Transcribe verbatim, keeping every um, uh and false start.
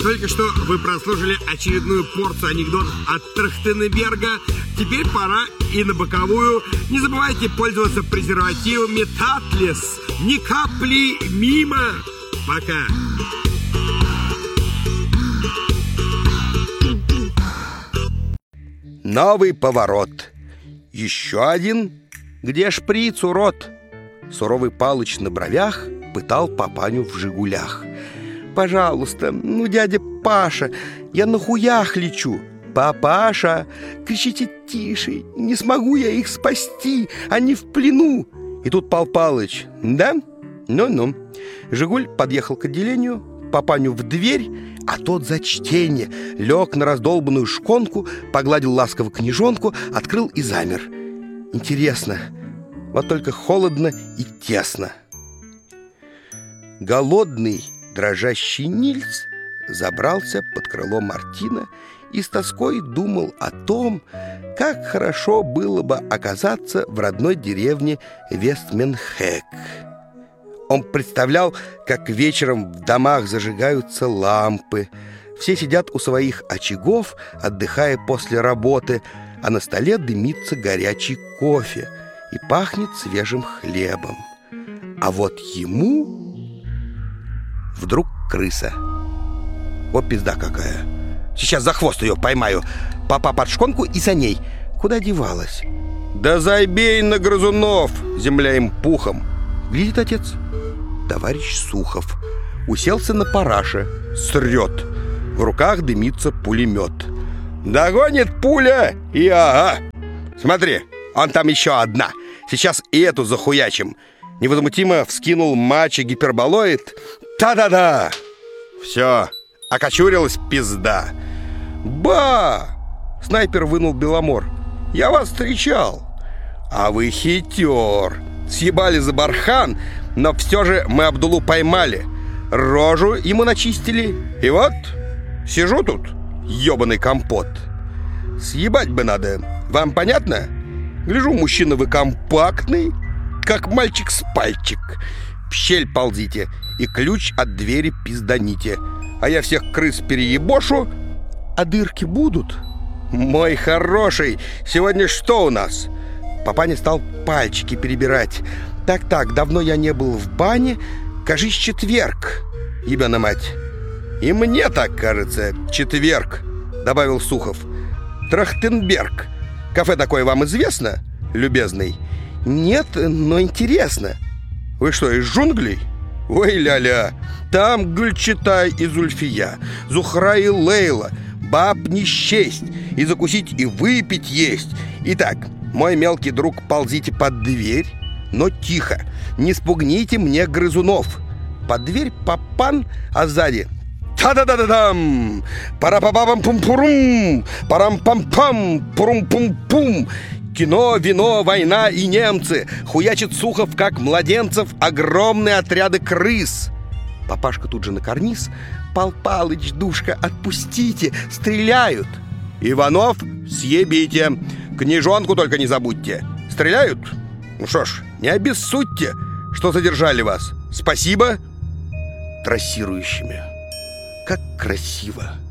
Только что вы прослушали очередную порцию анекдотов от Трахтенберга. Теперь пора и на боковую. Не забывайте пользоваться презервативами Татлес. Ни капли мимо. Пока. Новый поворот. Еще один. Где шприц, урод? Суровый Палыч на бровях пытал папаню в «Жигулях». «Пожалуйста, ну, дядя Паша, я на хуях лечу». «Папаша, кричите тише, не смогу я их спасти, они в плену». И тут Пал Палыч: «Да? Ну-ну». «Жигуль» подъехал к отделению, папаню в дверь, а тот за чтение лег на раздолбанную шконку, погладил ласково книжонку, открыл и замер. Интересно, вот только холодно и тесно. Голодный, дрожащий Нильс забрался под крыло Мартина и с тоской думал о том, как хорошо было бы оказаться в родной деревне Вестменхэк. Он представлял, как вечером в домах зажигаются лампы, все сидят у своих очагов, отдыхая после работы, а на столе дымится горячий кофе и пахнет свежим хлебом. А вот ему вдруг крыса. Вот пизда какая. Сейчас за хвост ее поймаю. Папа под шконку и за ней. Куда девалась? Да забей на грызунов, земля им пухом. Глядит отец. Товарищ Сухов уселся на параше, срет. В руках дымится пулемет. Догонит пуля и ага. Смотри, он там еще одна. Сейчас и эту захуячим. Невозмутимо вскинул мачо гиперболоид. Та-да-да! Все, окочурилась пизда. Ба! Снайпер вынул Беломор. Я вас встречал. А вы хитер. Съебали за бархан, но все же мы Абдулу поймали. Рожу ему начистили. И вот, сижу тут, ебаный компот. Съебать бы надо. Вам понятно? Гляжу, мужчина вы компактный, как мальчик с пальчик. В щель ползите и ключ от двери пизданите. А я всех крыс переебошу, а дырки будут. Мой хороший, сегодня что у нас? Папаня стал пальчики перебирать. Так-так, давно я не был в бане. Кажись, четверг, ебаная мать. И мне так кажется, четверг, добавил Сухов. Трахтенберг. Кафе такое вам известно, любезный? Нет, но интересно. Вы что, из джунглей? Ой, ля-ля. Там Гюльчатай и Зульфия, Зухра и Лейла. Баб не счесть. И закусить, и выпить есть. Итак, мой мелкий друг, ползите под дверь, но тихо. Не спугните мне грызунов. Под дверь папан, а сзади та-да-да-да-дам! Пара-па-па-пам-пум-пурум! Парам-пам-пам! Пурум-пум-пум! Кино, вино, война и немцы. Хуячит Сухов, как младенцев, огромные отряды крыс. Папашка тут же на карниз. Пал Палыч, душка, отпустите, стреляют. Иванов, съебите. Книжонку только не забудьте. Стреляют? Ну что ж, не обессудьте, что задержали вас. Спасибо. Трассирующими. Как красиво.